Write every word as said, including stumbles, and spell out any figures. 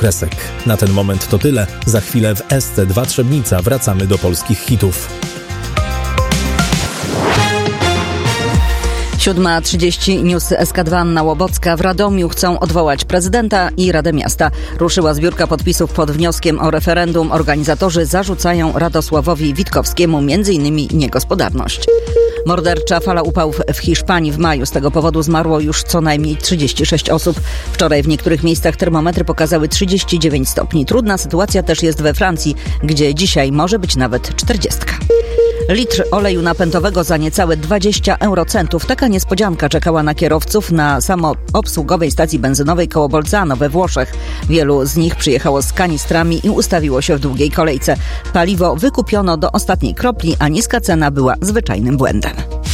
kresek. Na ten moment to tyle. Za chwilę w S C dwa Trzebnica wracamy do polskich hitów. siódma trzydzieści, news S K dwa, Anna Łobocka. W Radomiu chcą odwołać prezydenta i Radę Miasta. Ruszyła zbiórka podpisów pod wnioskiem o referendum. Organizatorzy zarzucają Radosławowi Witkowskiemu między innymi niegospodarność. Mordercza fala upałów w Hiszpanii w maju. Z tego powodu zmarło już co najmniej trzydzieści sześć osób. Wczoraj w niektórych miejscach termometry pokazały trzydzieści dziewięć stopni. Trudna sytuacja też jest we Francji, gdzie dzisiaj może być nawet czterdziestka. Litr oleju napędowego za niecałe dwadzieścia eurocentów. Taka niespodzianka czekała na kierowców na samoobsługowej stacji benzynowej koło Bolzano we Włoszech. Wielu z nich przyjechało z kanistrami i ustawiło się w długiej kolejce. Paliwo wykupiono do ostatniej kropli, a niska cena była zwyczajnym błędem.